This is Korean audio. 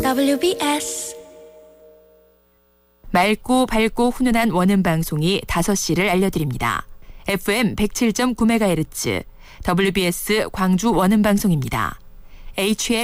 WBS 맑고 밝고 훈훈한 원음 방송이 5시를 알려드립니다. FM 107.9MHz WBS 광주 원음 방송입니다. HL